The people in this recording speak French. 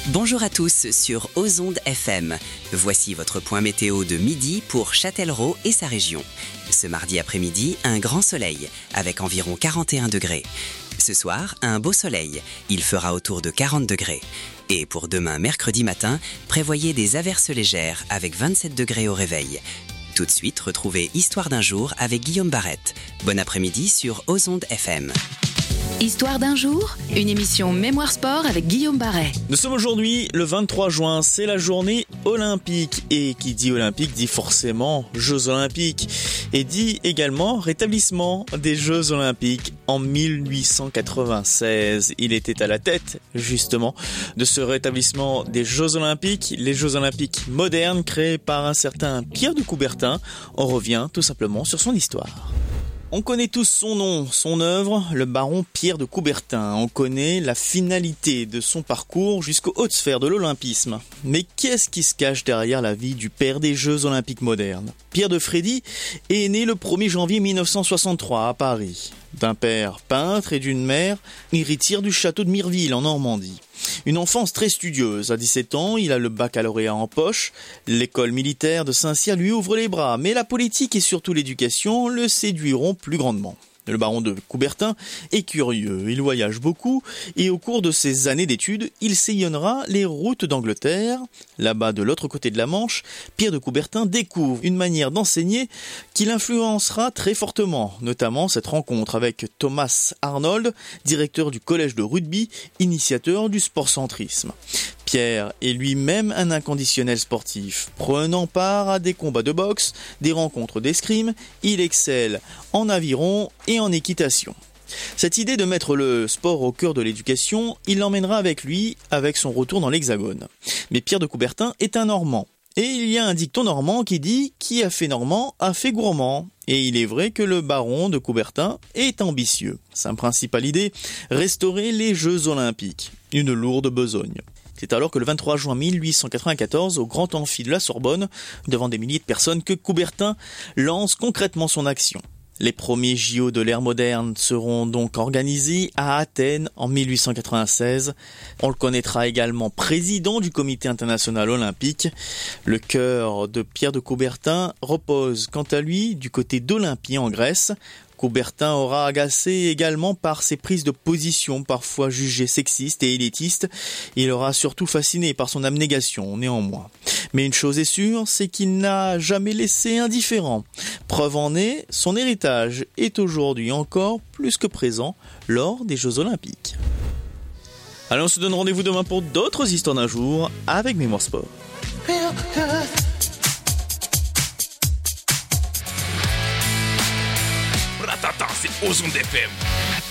Bonjour à tous sur Ozonde FM. Voici votre point météo de midi pour Châtellerault et sa région. Ce mardi après-midi, un grand soleil avec environ 41 degrés. Ce soir, un beau soleil. Il fera autour de 40 degrés. Et pour demain, mercredi matin, prévoyez des averses légères avec 27 degrés au réveil. Tout de suite, retrouvez Histoire d'un jour avec Guillaume Barrette. Bon après-midi sur Ozonde FM. Histoire d'un jour, une émission Mémoire Sport avec Guillaume Barret. Nous sommes aujourd'hui le 23 juin, c'est la journée olympique. Et qui dit olympique dit forcément Jeux olympiques. Et dit également rétablissement des Jeux olympiques en 1896. Il était à la tête, justement, de ce rétablissement des Jeux olympiques, les Jeux olympiques modernes créés par un certain Pierre de Coubertin. On revient tout simplement sur son histoire. On connaît tous son nom, son œuvre, le baron Pierre de Coubertin. On connaît la finalité de son parcours jusqu'aux hautes sphères de l'olympisme. Mais qu'est-ce qui se cache derrière la vie du père des Jeux olympiques modernes ? Pierre de Frédy est né le 1er janvier 1963 à Paris, d'un père peintre et d'une mère héritière du château de Mireville en Normandie. Une enfance très studieuse. À 17 ans, il a le baccalauréat en poche. L'école militaire de Saint-Cyr lui ouvre les bras, mais la politique et surtout l'éducation le séduiront plus grandement. Le baron de Coubertin est curieux, il voyage beaucoup et au cours de ses années d'études, il sillonnera les routes d'Angleterre. Là-bas, de l'autre côté de la Manche, Pierre de Coubertin découvre une manière d'enseigner qui l'influencera très fortement, notamment cette rencontre avec Thomas Arnold, directeur du collège de rugby, initiateur du sport-centrisme. Pierre est lui-même un inconditionnel sportif. Prenant part à des combats de boxe, des rencontres d'escrime, il excelle en aviron et en équitation. Cette idée de mettre le sport au cœur de l'éducation, il l'emmènera avec lui avec son retour dans l'Hexagone. Mais Pierre de Coubertin est un Normand. Et il y a un dicton normand qui dit « Qui a fait normand a fait gourmand ». Et il est vrai que le baron de Coubertin est ambitieux. Sa principale idée, restaurer les Jeux olympiques. Une lourde besogne. C'est alors que le 23 juin 1894, au Grand Amphi de la Sorbonne, devant des milliers de personnes, que Coubertin lance concrètement son action. Les premiers JO de l'ère moderne seront donc organisés à Athènes en 1896. On le connaîtra également président du Comité international olympique. Le cœur de Pierre de Coubertin repose quant à lui du côté d'Olympie en Grèce. Coubertin aura agacé également par ses prises de position parfois jugées sexistes et élitistes. Il aura surtout fasciné par son abnégation néanmoins. Mais une chose est sûre, c'est qu'il n'a jamais laissé indifférent. Preuve en est, son héritage est aujourd'hui encore plus que présent lors des Jeux Olympiques. Allez, on se donne rendez-vous demain pour d'autres histoires d'un jour avec Mémoire Sport. C'est Ozonde FM.